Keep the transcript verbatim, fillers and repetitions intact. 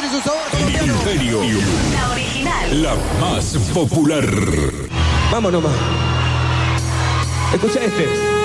tiene su sabor colombiano. Imperio. La original. La más popular. Vamos nomás. Escucha este.